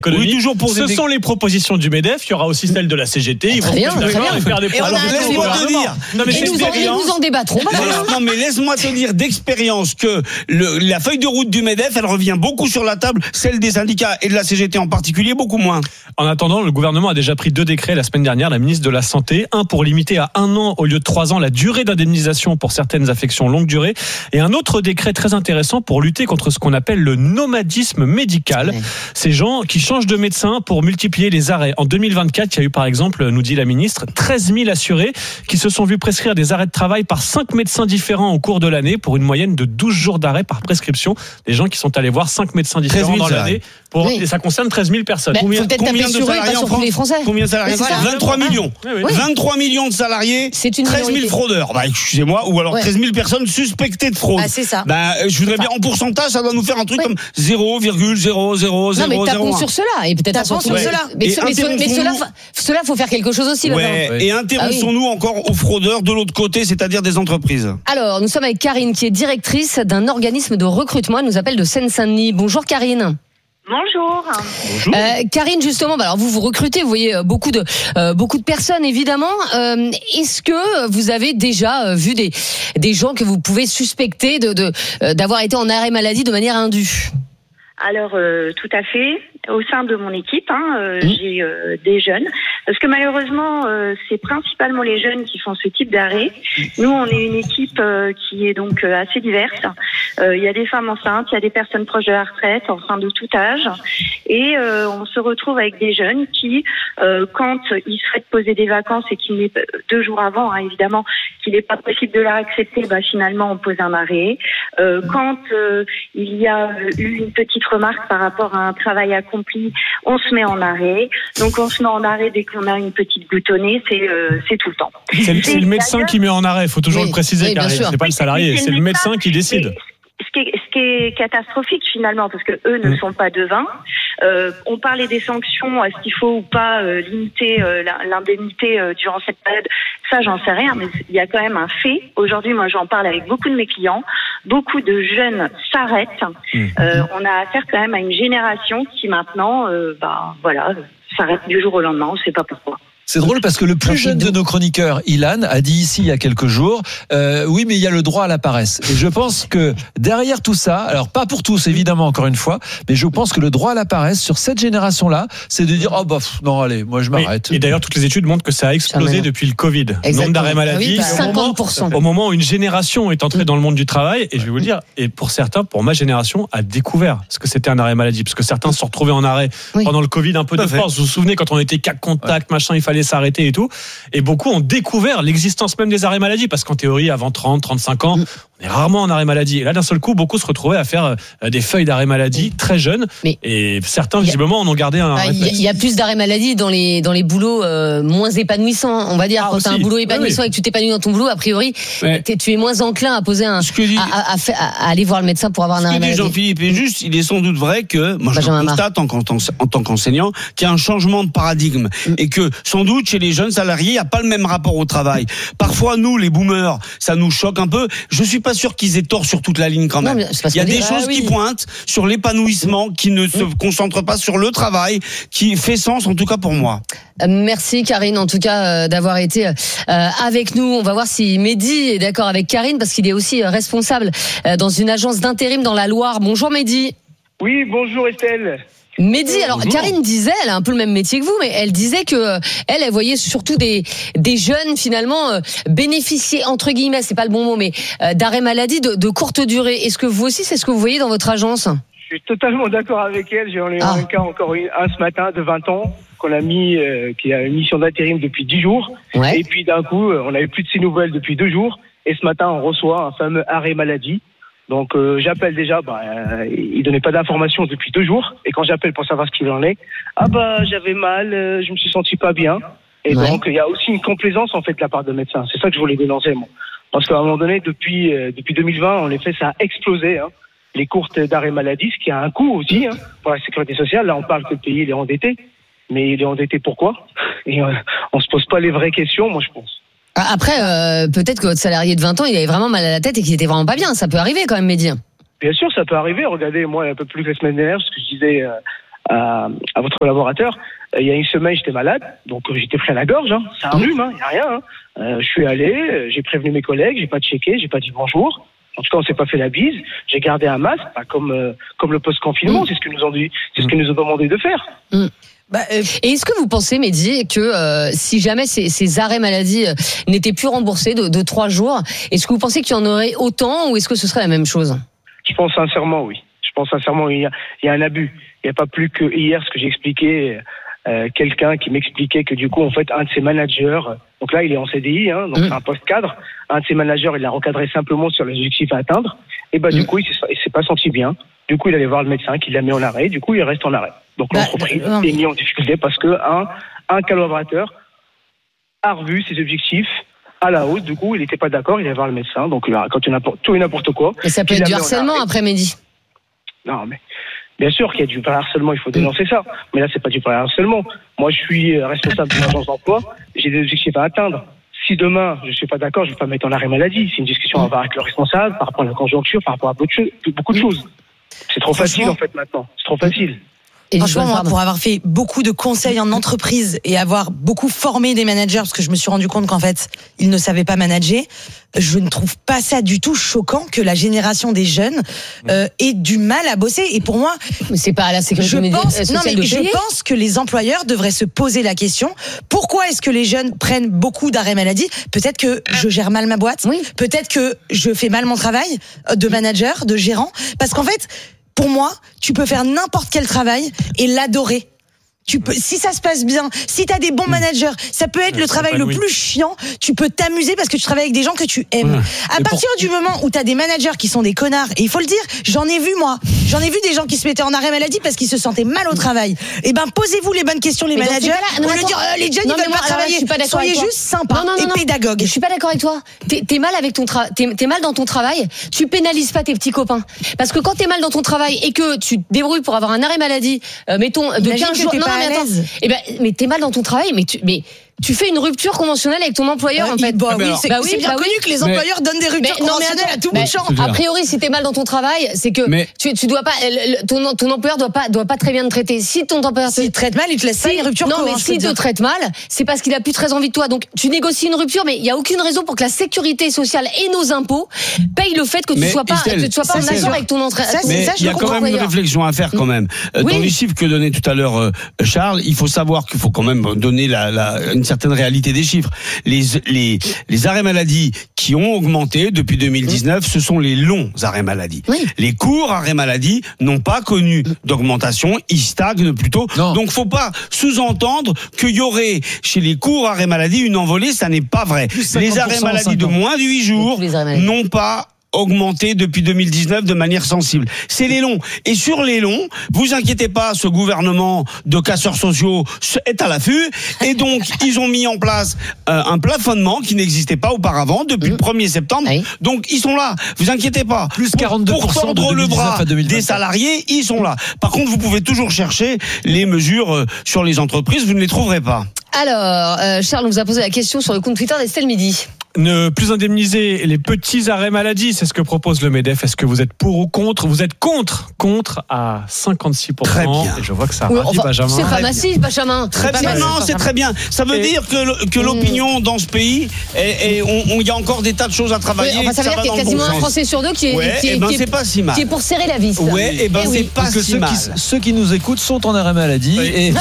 Oui, toujours pour ce sont les propositions du MEDEF. Il y aura aussi celles de la CGT. Ils vont bien, faire des alors, laisse-moi te dire. Non, mais nous en débattrons. Non, mais laisse-moi te dire d'expérience que la feuille de route du MEDEF, elle revient beaucoup sur la table, celle des syndicats et de la CGT en particulier, beaucoup moins. En attendant, le gouvernement a déjà pris 2 décrets la semaine dernière, la ministre de la Santé. Un pour limiter à 1 an au lieu de 3 ans la durée d'indemnisation pour certaines affections longue durée. Et un autre décret très intéressant pour lutter contre ce qu'on appelle le nomadisme médical. Ces gens qui changent de médecin pour multiplier les arrêts. En 2024, il y a eu par exemple, nous dit la ministre, 13 000 assurés qui se sont vus prescrire des arrêts de travail par 5 médecins différents au cours de l'année pour une moyenne de 12 jours d'arrêt par prescription. Des gens qui sont allés voir 5 médecins différents dans l'année. Et ça concerne 13 000 personnes. Combien de salariés en France ? Combien de salariés ? 23 millions. 23 millions de salariés, 13 000 fraudeurs. Excusez-moi, ou alors 13 000 personnes suspectées de fraude. C'est ça. Je voudrais bien, en pourcentage, ça doit nous faire un truc comme 0,0000. Non, mais tapons sur cela. Et peut-être tapons sur cela. Mais cela, faut faire quelque chose aussi. Et intéressons-nous encore aux fraudeurs de l'autre côté, c'est-à-dire des entreprises. Alors, nous sommes avec Karine, qui est directrice d'un organisme de recrutement. Elle nous appelle de Seine-Saint-Denis. Bonjour Karine. Bonjour. Karine, justement, alors vous recrutez, vous voyez beaucoup de personnes, évidemment. Est-ce que vous avez déjà vu des gens que vous pouvez suspecter d'avoir été en arrêt maladie de manière indue ? Alors, tout à fait. Au sein de mon équipe, j'ai des jeunes. Parce que malheureusement, c'est principalement les jeunes qui font ce type d'arrêt. Nous, on est une équipe qui est donc assez diverse. Il y a des femmes enceintes, il y a des personnes proches de la retraite, enfin de tout âge. Et on se retrouve avec des jeunes qui, quand ils souhaitent poser des vacances et qu'il n'est 2 jours avant, évidemment, qu'il n'est pas possible de leur accepter, finalement, on pose un arrêt. Quand il y a eu une petite remarque par rapport à un travail accompli, on se met en arrêt. Donc on se met en arrêt dès qu'on a une petite goutte au nez, c'est tout le temps. C'est le médecin qui met en arrêt, il faut toujours le préciser, car c'est pas le salarié, c'est le médecin qui décide. Ce qui est catastrophique finalement, parce que eux ne sont pas devins. On parlait des sanctions, est-ce qu'il faut ou pas limiter l'indemnité durant cette période ? Ça, j'en sais rien, mais il y a quand même un fait. Aujourd'hui, moi, j'en parle avec beaucoup de mes clients. Beaucoup de jeunes s'arrêtent. On a affaire quand même à une génération qui maintenant, s'arrête du jour au lendemain. On ne sait pas pourquoi. C'est drôle parce que le plus jeune de nos chroniqueurs, Ilan, a dit ici il y a quelques jours, oui, mais il y a le droit à la paresse. Et je pense que derrière tout ça, alors pas pour tous évidemment encore une fois, mais je pense que le droit à la paresse sur cette génération-là, c'est de dire non allez, moi je m'arrête. Et d'ailleurs toutes les études montrent que ça a explosé depuis le Covid. Le nombre d'arrêts maladie, 50%. Au moment où une génération est entrée dans le monde du travail, et je vais vous le dire, et pour certains, pour ma génération, a découvert ce que c'était un arrêt maladie, parce que certains se sont retrouvés en arrêt pendant le Covid un peu de force. Vous vous souvenez quand on était cas contact, machin, il fallait s'arrêter et tout. Et beaucoup ont découvert l'existence même des arrêts maladie, parce qu'en théorie, avant 30, 35 ans, on est rarement en arrêt maladie. Et là, d'un seul coup, beaucoup se retrouvaient à faire des feuilles d'arrêt maladie très jeunes. Et certains, visiblement, en ont gardé un réflexe. Il y a plus d'arrêt maladie dans les boulots moins épanouissants, on va dire. Quand tu as un boulot épanouissant et que tu t'épanouis dans ton boulot, a priori, tu es moins enclin à poser à aller voir le médecin pour avoir un arrêt maladie. Jean-Philippe est juste, il est sans doute vrai que, moi je constate en tant qu'enseignant, qu'il y a un changement de paradigme. Et que, sans doute, chez les jeunes salariés, il n'y a pas le même rapport au travail. Parfois, nous, les boomers, ça nous choque un peu. Je suis pas sûr qu'ils aient tort sur toute la ligne quand même. Il y a des choses qui pointent sur l'épanouissement, qui ne se concentrent pas sur le travail, qui fait sens en tout cas pour moi. Merci Karine en tout cas d'avoir été avec nous. On va voir si Mehdi est d'accord avec Karine parce qu'il est aussi responsable dans une agence d'intérim dans la Loire. Bonjour Mehdi. Oui, bonjour Estelle. Mehdi, alors Karine disait, elle a un peu le même métier que vous, mais elle disait que elle voyait surtout des jeunes finalement bénéficier entre guillemets, c'est pas le bon mot, mais d'arrêt maladie de courte durée. Est-ce que vous aussi, c'est ce que vous voyez dans votre agence ? Je suis totalement d'accord avec elle. J'en ai un cas encore un ce matin de 20 ans qu'on a mis, qui a une mission d'intérim depuis 10 jours. Ouais. Et puis d'un coup, on n'avait plus de ses nouvelles depuis 2 jours. Et ce matin, on reçoit un fameux arrêt maladie. Donc j'appelle déjà, il donnait pas d'informations depuis 2 jours. Et quand j'appelle pour savoir ce qu'il en est, j'avais mal, je me suis senti pas bien. Et donc il y a aussi une complaisance en fait de la part de médecins. C'est ça que je voulais dénoncer moi. Parce qu'à un moment donné, depuis 2020, en effet, ça a explosé. Les courtes d'arrêt maladie, ce qui a un coût aussi pour la sécurité sociale. Là, on parle que le pays il est endetté, mais il est endetté pourquoi ? Et on se pose pas les vraies questions, moi je pense. Après, peut-être que votre salarié de 20 ans, il avait vraiment mal à la tête et qu'il était vraiment pas bien. Ça peut arriver quand même, Mehdi. Bien sûr, ça peut arriver. Regardez, moi, un peu plus que la semaine dernière, ce que je disais à votre collaborateur. Il y a une semaine, j'étais malade, donc j'étais pris à la gorge. Hein. C'est un rhume, il n'y a rien. Je suis allé, j'ai prévenu mes collègues, j'ai pas checké, j'ai pas dit bonjour. En tout cas, on s'est pas fait la bise. J'ai gardé un masque, pas comme le post-confinement. C'est ce que nous ont dit, c'est ce que nous ont demandé de faire. Et est-ce que vous pensez, Mehdi, que si jamais ces arrêts maladie n'étaient plus remboursés de 3 jours, est-ce que vous pensez qu'il y en aurait autant ou est-ce que ce serait la même chose? Je pense sincèrement, oui. Je pense sincèrement qu'il y a un abus. Il n'y a pas plus que hier, ce que j'ai expliqué, quelqu'un qui m'expliquait que du coup, en fait, un de ses managers, donc là, il est en CDI, donc c'est un poste cadre, un de ses managers, il l'a recadré simplement sur les objectifs à atteindre, et du coup, il s'est pas senti bien. Du coup, il allait voir le médecin qui l'a mis en arrêt. Du coup, il reste en arrêt. Donc, l'entreprise est mise en difficulté parce que un collaborateur a revu ses objectifs à la hausse. Du coup, il n'était pas d'accord. Il allait voir le médecin. Donc, quand il y a tout et n'importe quoi. Et ça peut être du harcèlement après, Mehdi. Non, mais bien sûr qu'il y a du harcèlement. Il faut dénoncer ça. Mais là, c'est pas du harcèlement. Moi, je suis responsable d'une agence d'emploi. J'ai des objectifs à atteindre. Si demain, je suis pas d'accord, je vais pas me mettre en arrêt maladie. C'est une discussion à avoir avec le responsable par rapport à la conjoncture, par rapport à beaucoup de choses. C'est trop facile en fait maintenant. C'est trop facile. Franchement, moi, pour avoir fait beaucoup de conseils en entreprise et avoir beaucoup formé des managers, parce que je me suis rendu compte qu'en fait, ils ne savaient pas manager, je ne trouve pas ça du tout choquant que la génération des jeunes ait du mal à bosser. Et pour moi, c'est pas à la sécurité sociale de payer. Je pense que les employeurs devraient se poser la question, pourquoi est-ce que les jeunes prennent beaucoup d'arrêts maladie? Peut-être que je gère mal ma boîte, peut-être que je fais mal mon travail de manager, de gérant, parce qu'en fait, pour moi, tu peux faire n'importe quel travail et l'adorer. Si ça se passe bien, si t'as des bons managers, ça peut être le travail le plus chiant, tu peux t'amuser parce que tu travailles avec des gens que tu aimes. À partir du moment où t'as des managers qui sont des connards, et il faut le dire, j'en ai vu des gens qui se mettaient en arrêt maladie parce qu'ils se sentaient mal au travail. Et posez-vous les bonnes questions, les managers, au lieu de dire, les jeunes, ils veulent pas travailler. Soyez juste sympa et pédagogue. Je suis pas d'accord avec toi. T'es mal avec t'es mal dans ton travail, tu pénalises pas tes petits copains. Parce que quand t'es mal dans ton travail et que tu te débrouilles pour avoir un arrêt maladie, mettons, de 15 jours, mais t'es mal dans ton travail, mais tu fais une rupture conventionnelle avec ton employeur en fait. C'est bien connu que les employeurs donnent des ruptures conventionnelles à tout bout de champ. A priori, si t'es mal dans ton travail, c'est que tu dois pas, ton employeur doit pas très bien te traiter. Si ton employeur s'il te traite mal, il te laisse pas une rupture. Non, mais s'il te traite mal, c'est parce qu'il a plus très envie de toi. Donc tu négocies une rupture, mais il y a aucune raison pour que la sécurité sociale et nos impôts payent le fait que tu sois pas en accord avec ton employeur. Mais il y a quand même une réflexion à faire quand même. Dans les chiffres que donnait tout à l'heure Charles, il faut savoir qu'il faut quand même donner une certaine réalité des chiffres. Les arrêts maladie qui ont augmenté depuis 2019, ce sont les longs arrêts maladie. Les courts arrêts maladie n'ont pas connu d'augmentation, ils stagnent plutôt. Donc faut pas sous-entendre qu'il y aurait chez les courts arrêts maladie une envolée, ça n'est pas vrai. Les arrêts maladie de moins de 8 jours n'ont pas augmenté depuis 2019 de manière sensible. C'est les longs. Et sur les longs, vous inquiétez pas, ce gouvernement de casseurs sociaux est à l'affût. Et donc, ils ont mis en place un plafonnement qui n'existait pas auparavant depuis le 1er septembre. Donc, ils sont là. Vous inquiétez pas. Plus 42% pour tendre le bras des salariés, ils sont là. Par contre, vous pouvez toujours chercher les mesures sur les entreprises. Vous ne les trouverez pas. Alors, Charles nous a posé la question sur le compte Twitter d'Estelle Midi. Ne plus indemniser les petits arrêts maladie, c'est ce que propose le MEDEF. Est-ce que vous êtes pour ou contre? Vous êtes contre à 56%. Très bien. Et je vois que ça ravit Benjamin. C'est pas massif, Benjamin. Très bien, non, c'est très bien. Ça veut dire que l'opinion dans ce pays, il y a encore des tas de choses à travailler. Ça veut dire qu'il y a quasiment un Français sur deux qui c'est pas si mal. Qui est pour serrer la vis. C'est pas si mal. Ceux qui nous écoutent sont en arrêt maladie. Et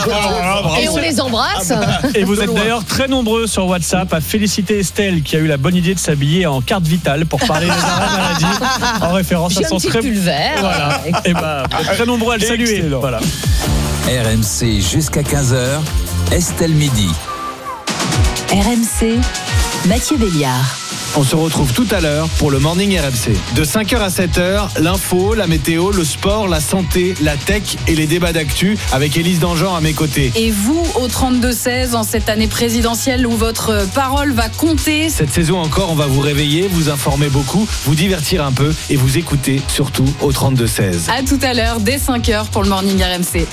on les embrasse. Et vous êtes d'ailleurs très nombreux sur WhatsApp à féliciter Estelle qui a eu la bonne idée de s'habiller en carte vitale pour parler des arrêts maladie en référence à son très pulvaire. Voilà. Et très nombreux à le saluer. Voilà. RMC jusqu'à 15h, Estelle Midi. RMC, Mathieu Béliard. On se retrouve tout à l'heure pour le Morning RMC. De 5h à 7h, l'info, la météo, le sport, la santé, la tech et les débats d'actu avec Élise Dangean à mes côtés. Et vous, au 32-16, en cette année présidentielle où votre parole va compter. Cette saison encore, on va vous réveiller, vous informer beaucoup, vous divertir un peu et vous écouter surtout au 32-16. À tout à l'heure, dès 5h pour le Morning RMC.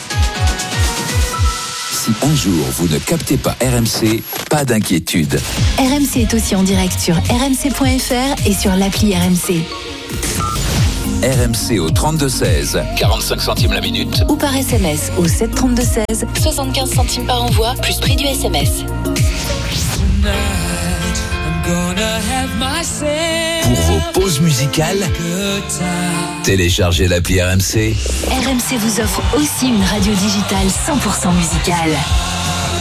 Si un jour vous ne captez pas RMC, pas d'inquiétude. RMC est aussi en direct sur rmc.fr et sur l'appli RMC. RMC au 32-16, 45 centimes la minute. Ou par SMS au 732-16, 75 centimes par envoi, plus prix du SMS. Pour vos pauses musicales, téléchargez l'appli RMC. RMC vous offre aussi une radio digitale 100% musicale.